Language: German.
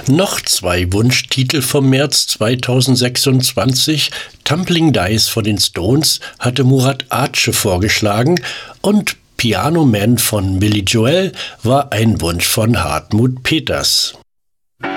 Noch zwei Wunschtitel vom März 2026. Tumbling Dice von den Stones hatte Murat Ace vorgeschlagen und Piano Man von Billy Joel war ein Wunsch von Hartmut Peters.